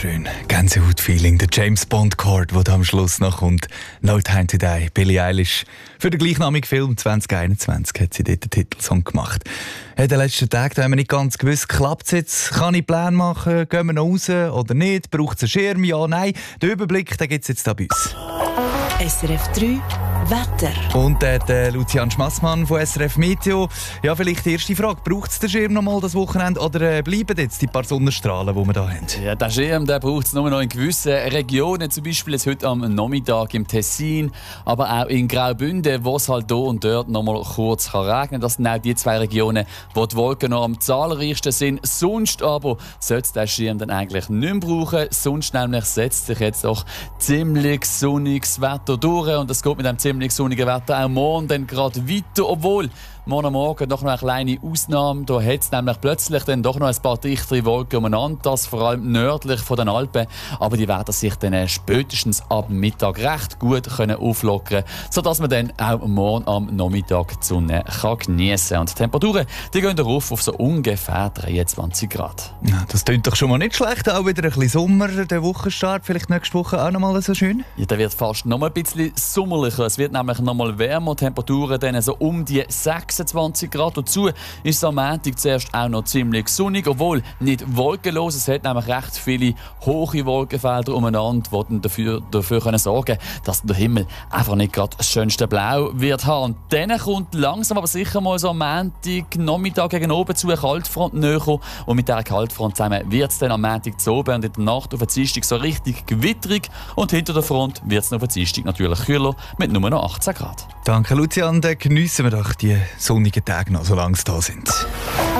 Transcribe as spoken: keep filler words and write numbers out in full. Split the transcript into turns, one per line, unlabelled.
schön. Gänsehaut-Feeling, der James Bond Chord, der am Schluss noch kommt. No Time to Die, Billie Eilish. Für den gleichnamigen Film zwanzig einundzwanzig hat sie dort den Titelsong gemacht. In den letzten Tagen haben wir nicht ganz gewusst, klappt es jetzt? Kann ich Pläne machen? Gehen wir noch raus oder nicht? Braucht es einen Schirm? Ja, nein. Den Überblick gibt es jetzt hier bei uns.
S R F drei Wetter.
Und der, der Lucian Schmassmann von S R F Meteo. Ja, vielleicht die erste Frage. Braucht es den Schirm noch mal das Wochenende oder äh, bleiben jetzt die paar Sonnenstrahlen, die wir hier haben?
Ja, den Schirm braucht es nur noch in gewissen Regionen. Zum Beispiel jetzt heute am Nachmittag im Tessin, aber auch in Graubünden, wo es halt hier und dort noch mal kurz kann regnen kann. Das sind auch die zwei Regionen, wo die Wolken noch am zahlreichsten sind. Sonst aber sollte der Schirm dann eigentlich nicht mehr brauchen. Sonst nämlich setzt sich jetzt auch ziemlich sonniges Wetter durch. Und das geht mit dem ziemlich sonnigen Wetter auch morgen dann gerade weiter, obwohl morgen Morgen noch eine kleine Ausnahme. Da hat es nämlich plötzlich dann doch noch ein paar dichtere Wolken umeinander, das vor allem nördlich von den Alpen. Aber die werden sich dann spätestens ab Mittag recht gut können auflockern, sodass man dann auch morgen am Nachmittag die Sonne kann geniessen kann. Und die Temperaturen die gehen darauf auf so ungefähr dreiundzwanzig Grad.
Ja, das klingt doch schon mal nicht schlecht. Auch wieder ein bisschen Sommer, der Wochenstart. Vielleicht nächste Woche auch noch mal so schön?
Ja, der wird fast noch mal ein bisschen sommerlicher. Es wird nämlich noch mal wärmer. Temperaturen dann so um die sechsundzwanzig Grad. Dazu ist es am Montag zuerst auch noch ziemlich sonnig, obwohl nicht wolkenlos. Es hat nämlich recht viele hohe Wolkenfelder umeinander, die dann dafür, dafür können sorgen können, dass der Himmel einfach nicht gerade das schönste Blau wird haben. Und dann kommt langsam aber sicher mal so am Montag, Nachmittag gegen oben zu eine Kaltfront näher. Und mit dieser Kaltfront zusammen wird es dann am Montag zu oben und in der Nacht auf der Dienstag so richtig gewitterig. Und hinter der Front wird es auf der Dienstag natürlich kühler mit nur noch achtzehn Grad.
Danke, Lucian. Dann geniessen wir doch die sonnigen Tage noch, solange sie da sind.